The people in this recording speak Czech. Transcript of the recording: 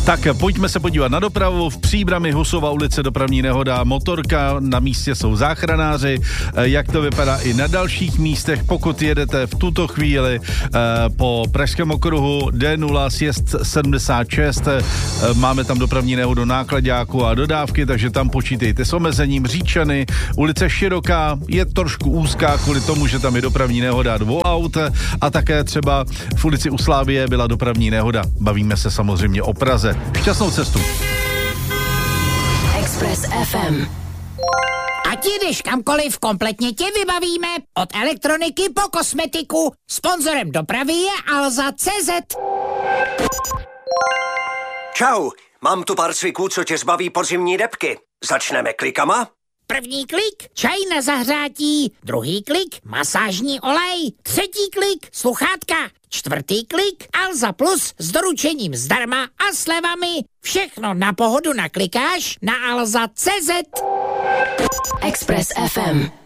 Tak pojďme se podívat na dopravu. V Příbrami Husova ulice dopravní nehoda, motorka, na místě jsou záchranáři. Jak to vypadá i na dalších místech, pokud jedete v tuto chvíli po Pražském okruhu D0 sjezd 76, máme tam dopravní nehodu náklaďáku a dodávky, takže tam počítejte s omezením. Říčany, ulice Široká je trošku úzká kvůli tomu, že tam je dopravní nehoda 2 aut a také třeba v ulici u Slávie byla dopravní nehoda. Bavíme se samozřejmě o Praze. Šťastnou cestu. Express FM. Ať jdeš kamkoliv, kompletně tě vybavíme. Od elektroniky po kosmetiku. Sponzorem dopravy je Alza.cz. Čau, mám tu pár cviků, co tě zbaví podzimní debky. Začneme klikama? První klik, čaj na zahřátí. Druhý klik, masážní olej. Třetí klik, sluchátka. Čtvrtý klik, Alza Plus s doručením zdarma a slevami. Všechno na pohodu naklikáš na Alza.cz. Express FM.